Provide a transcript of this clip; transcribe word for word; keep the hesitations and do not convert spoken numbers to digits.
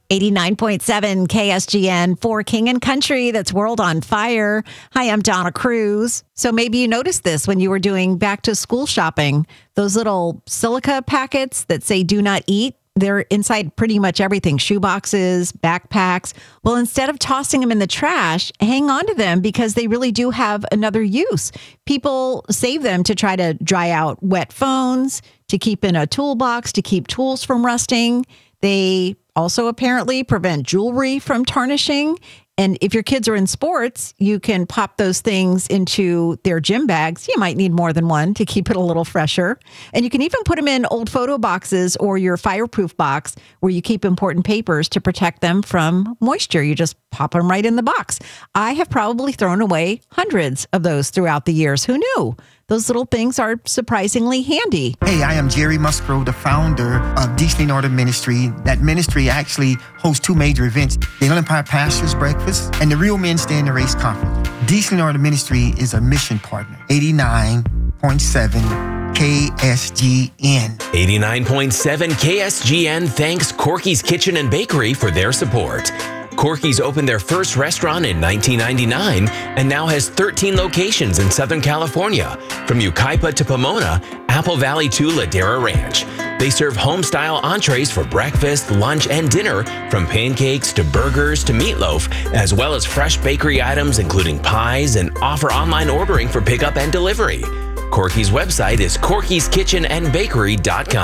eighty-nine point seven K S G N for King and Country, that's World on Fire. Hi, I'm Donna Cruz. So maybe you noticed this when you were doing back to school shopping. Those little silica packets that say do not eat, they're inside pretty much everything. Shoe boxes, backpacks. Well, instead of tossing them in the trash, hang on to them because they really do have another use. People save them to try to dry out wet phones, to keep in a toolbox, to keep tools from rusting. They also apparently prevent jewelry from tarnishing. And if your kids are in sports, you can pop those things into their gym bags. You might need more than one to keep it a little fresher. And you can even put them in old photo boxes or your fireproof box where you keep important papers to protect them from moisture. You just pop them right in the box. I have probably thrown away hundreds of those throughout the years. Who knew? Those little things are surprisingly handy. Hey, I am Jerry Musgrove, the founder of Decently in Order Ministry. That ministry actually hosts two major events, the Inland Empire Pastors Breakfast and the Real Men Stay in the Race Conference. Decently in Order Ministry is a mission partner. eighty-nine point seven K S G N. eighty-nine point seven K S G N thanks Corky's Kitchen and Bakery for their support. Corky's opened their first restaurant in nineteen ninety-nine and now has thirteen locations in Southern California, from Yucaipa to Pomona, Apple Valley to Ladera Ranch. They serve home-style entrees for breakfast, lunch, and dinner, from pancakes to burgers to meatloaf, as well as fresh bakery items including pies, and offer online ordering for pickup and delivery. Corky's website is corkys kitchen and bakery dot com.